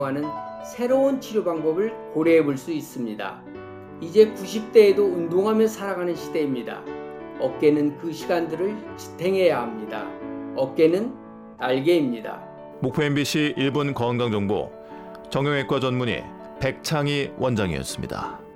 하는 새로운 치료 방법을 고려해 볼 수 있습니다. 이제 90대에도 운동하며 살아가는 시대입니다. 어깨는 그 시간들을 지탱해야 합니다. 어깨는 날개입니다. 목포 MBC 1분 건강정보 정형외과 전문의 백창희 원장이었습니다.